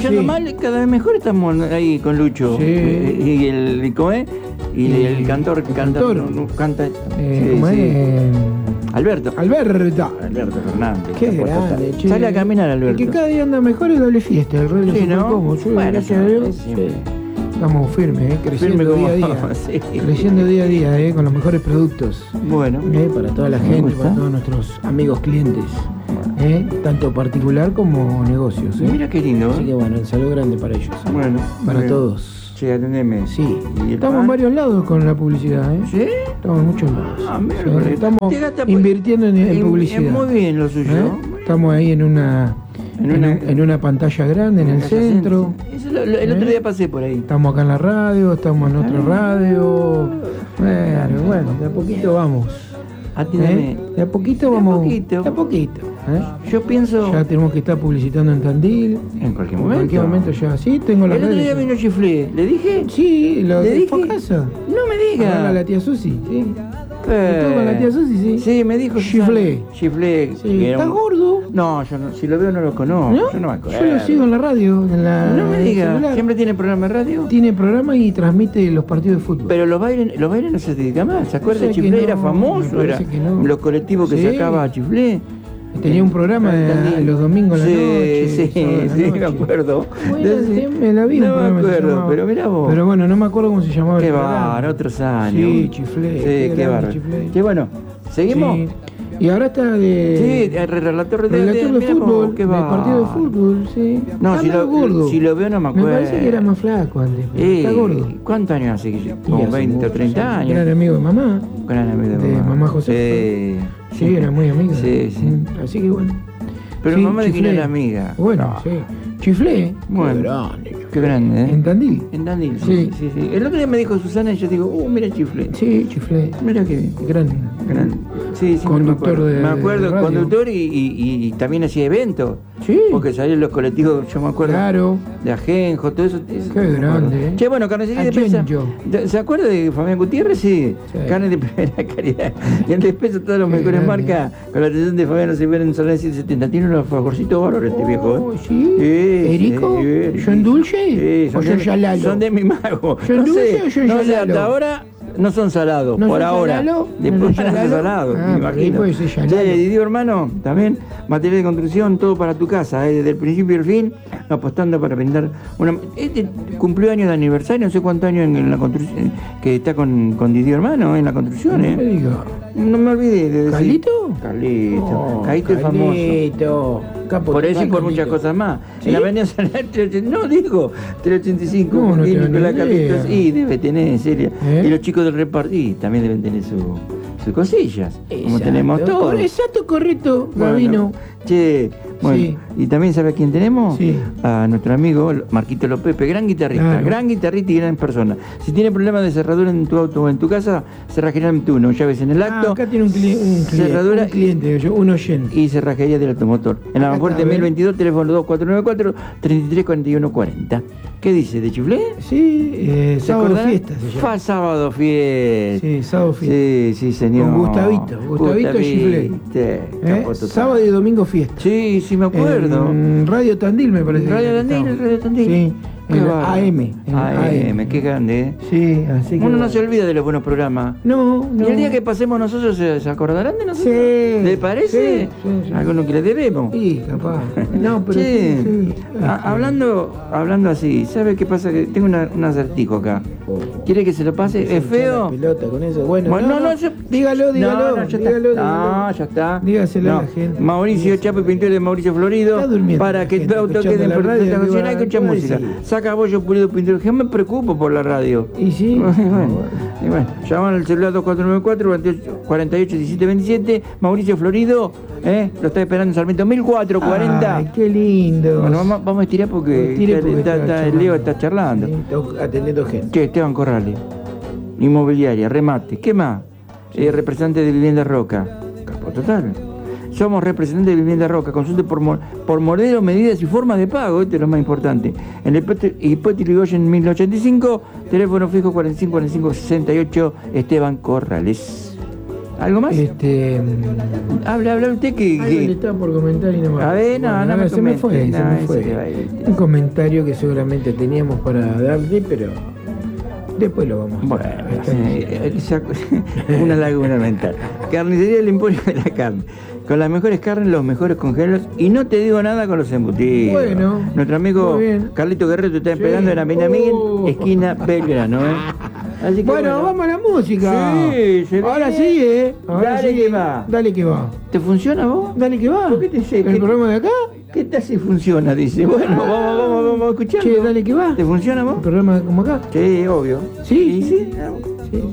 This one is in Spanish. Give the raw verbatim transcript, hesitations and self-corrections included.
escuchando Sí. mal, cada vez mejor estamos ahí con Lucho. Sí. Eh, Y el, ¿cómo es? Y Y el cantor, el canta, cantor. no, no, canta. Eh, sí, ¿Cómo sí. es? Alberto. Alberto. Alberto Fernández. Qué Está puesto- grande, che. Sale a caminar, El Alberto. que cada día anda mejor es doble fiesta, el rey de los Sí, ¿no? supercomos. Sí, Bueno, gracias a no, Dios. es siempre. Sí. Estamos firmes, eh, creciendo Firme como- día a día. sí. Creciendo día a día, eh, con los mejores productos. Bueno. Eh, para toda la Me gente, gusta. para todos nuestros amigos clientes. Eh, tanto particular como negocios. Eh. Mira qué lindo. Así ¿eh? que bueno, un saludo grande para ellos. Bueno. Para bien. todos. Sí, atendeme. Sí. ¿Y el Estamos en pan? varios lados con la publicidad, ¿eh? ¿Sí? Estamos en muchos lados. Ah, mira, Sí, pero estamos te gasta- invirtiendo en, en publicidad. Es muy bien lo suyo. ¿Eh? Estamos ahí en una, En en, una- un- en una pantalla grande en el Casa centro. sí. Eso lo- lo- el otro ¿Eh? día pasé por ahí. Estamos acá en la radio, estamos en otra radio. Bueno, bueno, de a poquito vamos. Atiéndeme. ¿Eh? De a poquito De a vamos. poquito. De a poquito. ¿eh? Yo pienso. Ya tenemos que estar publicitando en Tandil. En cualquier En momento. cualquier momento ya. Sí, tengo las El otro día redes. vino Chiflé. ¿Le dije? Sí, lo ¿Le de dije? fue a casa. No me Hablar diga. a la tía Susi, sí. Eh, ¿Estuvo con la tía Susi, sí? Sí, me dijo. Chiflé. Chiflé. Sí, que era ¿está un- gordo? No, yo no, si lo veo no lo conozco. ¿No? Yo no me acuerdo. Yo lo sigo en la radio, en la No me en el diga. celular. ¿Siempre tiene programa de radio? Tiene programa y transmite los partidos de fútbol. Pero los bailes, los bailes no se dedica más. ¿Se acuerda? Sé que Chiflé no, era me famoso, parece era que no. los colectivos que Sí. sacaba a Chiflé. Tenía un programa de- También. los domingos a la Sí, noche. sí, sábado a la sí, me noche. acuerdo. Bueno, Entonces, me la vi un no me programa que se acuerdo, llamaba. pero mirá vos. Pero bueno, no me acuerdo cómo se llamaba Qué el programa. bárbaro, otros años. Sí, Chiflé. Sí, qué qué grande bárbaro. Chiflé. Qué bueno. ¿Seguimos? Sí. Y ahora está de... Sí, el relator de, relator de mirá vos, fútbol, qué de bárbaro. partido de fútbol, sí. No, Está si medio lo, gordo. si lo veo no me Me acuerdo. parece que era más flaco antes, pero Eh, está gordo. ¿Cuántos años hace que yo? Y Como hace veinte o muchos treinta años. Gran años. amigo de mamá. Gran amigo de de mamá. mamá José. Sí, Sí, era muy amiga. Sí, sí. Mm, Así que bueno. Pero Sí, mamá de quién Chiflé. era amiga. Bueno, No. sí. Chiflé. Bueno. Qué grande. Qué grande, ¿eh? En Tandil. En Tandil, sí, Sí. sí, sí. El otro día me dijo Susana y yo digo, uh, mira Chiflé. Sí, Chiflé. Mira qué bien. Gran. Gran- Sí, sí, Conductor me acuerdo. de- Me acuerdo, de radio. conductor y, y- y también hacía eventos. Sí. Porque salían los colectivos, yo me acuerdo. Claro. De Ajenjo, todo eso. eso Qué me acuerdo. grande, ¿eh? Che, bueno, carnicería de Pesa. Ajenjo. ¿Se acuerda de Fabián Gutiérrez? Sí. Sí. Carne de primera calidad. Y en despeso todas las Qué mejores grande. marcas. Con la atención de Fabián se ven en Solán siete setenta. Tiene unos favorcitos bárbaros este viejo, ¿eh? Oh, ¿sí? Sí, ¿Erico? sí, Erico. ¿Son dulce? Sí, ¿O son de, salado? son de mi mago. ¿Son no dulce sé, o son no sé, salado? hasta ahora no son salados, ¿No por son ahora. salado? ¿No Después son van a ser salado? salados, Ah, me por ahí imagino. puede ser salado. Che, Didio hermano, también material de construcción, todo para tu casa, eh, desde el principio y el fin, apostando para brindar una. Este cumplió años de aniversario, no sé cuántos años en, en la construcción, que está con, con Didio hermano en la construcción, No me eh. diga. No me olvidé de decir. ¿Carlito? Carlito. Oh, Carlito es famoso. Carlito. Capo Por eso y total, por Carlito. muchas cosas más. ¿Sí? En la avenida San no digo, trescientos ochenta y cinco, No, no porque tengo ni Nicolás idea. Carlitos, y debe tener, en serio. ¿Eh? Y los chicos del reparto, y también deben tener su, sus cosillas, como Exacto. tenemos todos. Exacto, correcto, Bueno, Gabino. Che, bueno, Sí. y también ¿sabe a quién tenemos? Sí. A nuestro amigo Marquito López, gran guitarrista, Claro. gran guitarrista y gran persona. Si tiene problemas de cerradura en tu auto o en tu casa, Cerrajería Neptuno, llaves en el Ah, acto. acá tiene un, cli- un cliente, Cerradura un cliente, digo yo, un oyente. Y cerrajería del automotor. En la Acá Fuerte está, mil ¿ves? veintidós, teléfono dos cuatro nueve cuatro, tres tres cuatro uno cuatro cero. ¿Qué dice? ¿De Chiflé? Sí, eh, ¿Se sábado acordará? fiesta se llama. Fa sábado fiesta. Sí, sábado fiesta. Sí, sí, señor. Con Gustavito, Gustavito Chiflé. ¿Eh? ¿Eh? Sábado y domingo fiesta. Sí, sí, me acuerdo. En Radio Tandil me parece. Radio que Tandil, estamos. Radio Tandil. Sí, Qué en bárbaro. A M. en A M, qué grande, ¿eh? Sí, así que. Uno no bueno. se olvida de los buenos programas. No, no. Y el día que pasemos nosotros, ¿se, se acordarán de nosotros? Sí, ¿Le parece? sí, sí, sí. Alguno que le debemos. Sí, capaz. No, pero. Che, sí, sí. a- hablando, hablando así, ¿sabe qué pasa? Que tengo una- un acertijo acá. ¿Quiere que se lo pase? Se ¿Es hincha feo? la pelota con eso. Bueno, Bueno, no, no, yo- dígalo, dígalo. No, no, ya dígalo, está. dígalo. No, ya está. Dígaselo a No. la gente. Mauricio Dígaselo. Chapo y pintor de Mauricio Florido. Está durmiendo Para la que gente, tu auto escuchando quede en la radio, perfecta condición. digo, Hay que escuchar ¿qué va a música. decir? Saca bollo pulido pintor. Yo me preocupo por la radio. Y sí. Bueno, y bueno, llaman al celular dos cuatro nueve cuatro, cuarenta y ocho, diecisiete veintisiete. Mauricio Florido, ¿eh? Lo está esperando en Sarmiento mil cuatrocientos cuarenta. Ay, qué lindo. Bueno, vamos, vamos a estirar porque, Estire porque está- está está- el Leo está charlando. Sí, está atendiendo gente. Che, Esteban Corrales, inmobiliaria, remate, ¿qué más? Eh, representante de Vivienda Roca, capo total. Somos representantes de Vivienda Roca, consulte por, mo- por modelo, medidas y formas de pago, esto es lo más importante. En el Hipótesis Yrigoyen mil ochenta y cinco, teléfono fijo cuarenta y cinco cuarenta y cinco sesenta y ocho, Esteban Corrales. ¿Algo más? Este, Habla, habla usted que... algo que- le estaba por comentar y no me A ver, no, bueno, no me se me comente, fue, se no, me ese fue. que va a ir. Un comentario que seguramente teníamos para darle, pero después lo vamos a Bueno, hacer. sí, eh, saco- una laguna mental. Carnicería El Emporio de la Carne. Con las mejores carnes, los mejores congelados. Y no te digo nada con los embutidos. Bueno, Nuestro amigo muy bien. Carlito Guerrero te está Sí. esperando en Avenida Miguel, Oh. esquina Belgrano, ¿eh? Así que Bueno, vamos a la música. Sí, se Ahora viene. sí, ¿eh? Ahora Dale sí. que va. Dale que va. ¿Te funciona vos? Dale que va. ¿Por qué te sé? ¿El ¿Qué- programa de acá? ¿Qué tal si funciona? Dice. Bueno, vamos, vamos, vamos a escuchar. Che, dale que va. ¿Te funciona ¿El vos? programa como acá? Sí, obvio. ¿Sí? Y sí,